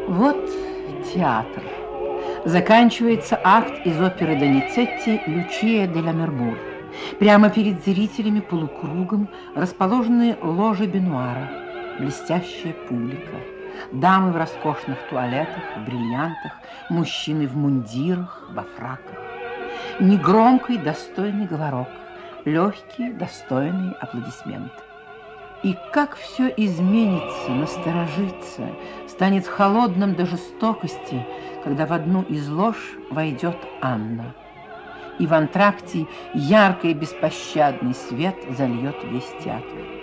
Вот театр. Заканчивается акт из оперы Доницетти «Лючия де Ламермур». Прямо перед зрителями полукругом расположены ложи бенуара, блестящая публика. Дамы в роскошных туалетах, в бриллиантах, мужчины в мундирах, во фраках. Негромкий, достойный говорок, легкие, достойные аплодисменты. И как все изменится, насторожится, станет холодным до жестокости, когда в одну из лож войдет Анна. И в антракте яркий и беспощадный свет зальет весь театр.